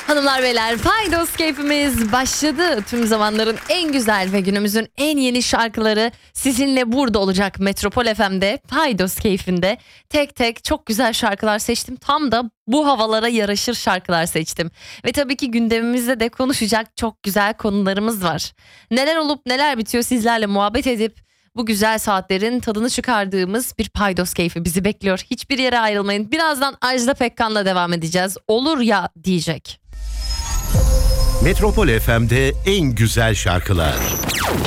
Hanımlar beyler, Paydos keyfimiz başladı. Tüm zamanların en güzel ve günümüzün en yeni şarkıları sizinle burada olacak Metropol FM'de, Paydos keyfinde. Tek tek çok güzel şarkılar seçtim. Tam da bu havalara yaraşır şarkılar seçtim. Ve tabii ki gündemimizde de konuşacak çok güzel konularımız var. Neler olup neler bitiyor sizlerle muhabbet edip bu güzel saatlerin tadını çıkardığımız bir Paydos keyfi bizi bekliyor. Hiçbir yere ayrılmayın. Birazdan Ajda Pekkan'la devam edeceğiz. Olur ya diyecek. Metropol FM'de en güzel şarkılar